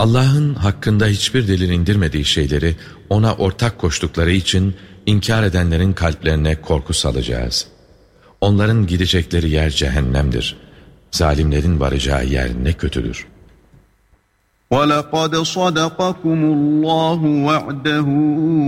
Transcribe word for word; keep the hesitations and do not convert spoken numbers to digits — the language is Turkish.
Allah'ın hakkında hiçbir delil indirmediği şeyleri ona ortak koştukları için inkar edenlerin kalplerine korku salacağız. Onların gidecekleri yer cehennemdir. Zalimlerin varacağı yer ne kötüdür. وَلَقَدْ صَدَقَكُمُ اللّٰهُ وَعْدَهُ